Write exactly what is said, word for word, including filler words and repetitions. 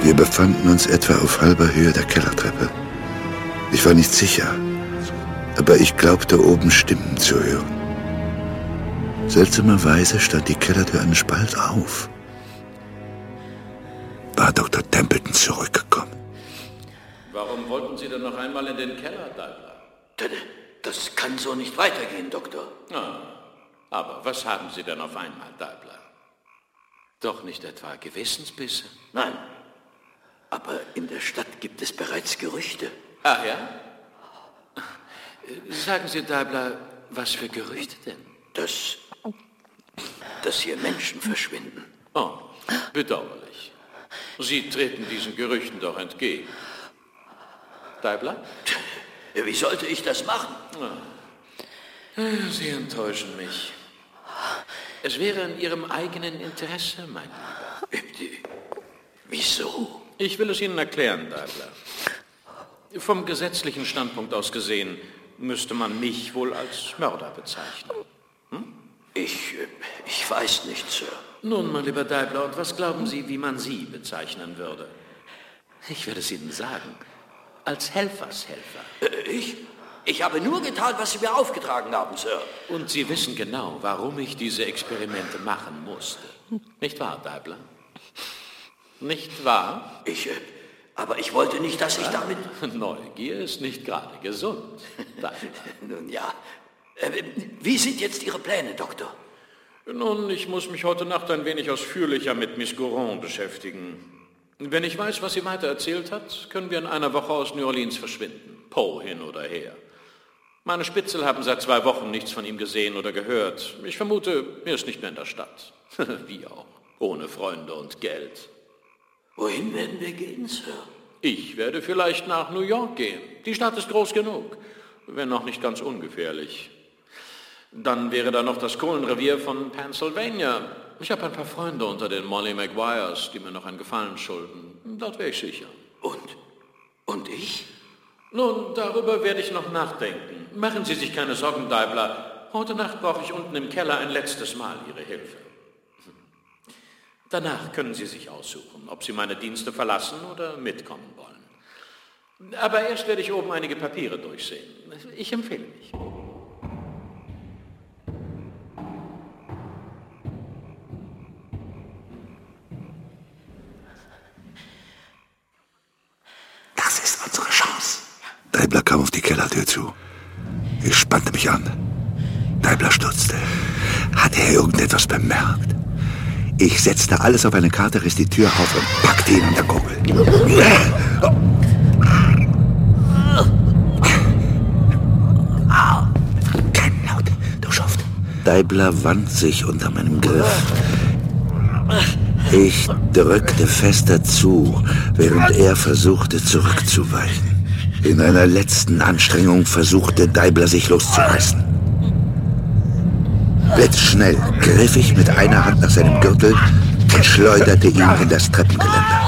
Wir befanden uns etwa auf halber Höhe der Kellertreppe. Ich war nicht sicher, aber ich glaubte, oben Stimmen zu hören. Seltsamerweise stand die Kellertür einen Spalt auf. War Doktor Templeton zurückgekommen? Warum wollten Sie denn noch einmal in den Keller, Deibler? Das kann so nicht weitergehen, Doktor. Ah, aber was haben Sie denn auf einmal, Deibler? Doch nicht etwa Gewissensbisse? Nein, aber in der Stadt gibt es bereits Gerüchte. Ach ja? Sagen Sie, Deibler, was für Gerüchte denn? Dass, dass hier Menschen verschwinden. Oh, bedauerlich. Sie treten diesen Gerüchten doch entgegen. Deibler? Wie sollte ich das machen? Sie enttäuschen mich. Es wäre in Ihrem eigenen Interesse, mein Lieber. Wieso? Ich will es Ihnen erklären, Deibler. Vom gesetzlichen Standpunkt aus gesehen, müsste man mich wohl als Mörder bezeichnen. Hm? Ich, ich weiß nicht, Sir. Nun, mein lieber Deibler, und was glauben Sie, wie man Sie bezeichnen würde? Ich werde es Ihnen sagen. Als Helfershelfer. Äh, ich? Ich habe nur getan, was Sie mir aufgetragen haben, Sir. Und Sie wissen genau, warum ich diese Experimente machen musste. Nicht wahr, Deibler? Nicht wahr? Ich, äh, aber ich wollte nicht, dass ich damit... Neugier ist nicht gerade gesund, Deibler. Nun ja. Äh, wie sind jetzt Ihre Pläne, Doktor? Nun, ich muss mich heute Nacht ein wenig ausführlicher mit Miss Goron beschäftigen. Wenn ich weiß, was sie weiter erzählt hat, können wir in einer Woche aus New Orleans verschwinden. Poe hin oder her. Meine Spitzel haben seit zwei Wochen nichts von ihm gesehen oder gehört. Ich vermute, er ist nicht mehr in der Stadt. Wie auch. Ohne Freunde und Geld. Wohin werden wir gehen, Sir? Ich werde vielleicht nach New York gehen. Die Stadt ist groß genug. Wenn auch nicht ganz ungefährlich. Dann wäre da noch das Kohlenrevier von Pennsylvania. Ich habe ein paar Freunde unter den Molly Maguires, die mir noch einen Gefallen schulden. Dort wäre ich sicher. Und? Und ich? Nun, darüber werde ich noch nachdenken. Machen Sie sich keine Sorgen, Deibler. Heute Nacht brauche ich unten im Keller ein letztes Mal Ihre Hilfe. Danach können Sie sich aussuchen, ob Sie meine Dienste verlassen oder mitkommen wollen. Aber erst werde ich oben einige Papiere durchsehen. Ich empfehle mich. Das ist unsere Chance. Deibler kam auf die Kellertür zu. Ich spannte mich an. Deibler stutzte. Hatte er irgendetwas bemerkt? Ich setzte alles auf eine Karte, riss die Tür auf und packte ihn an der Gurgel. Kein Laut, du Schuft. Deibler wand sich unter meinem Griff. Ich drückte fester zu, während er versuchte zurückzuweichen. In einer letzten Anstrengung versuchte Deibler sich loszureißen. Blitzschnell griff ich mit einer Hand nach seinem Gürtel und schleuderte ihn in das Treppengeländer.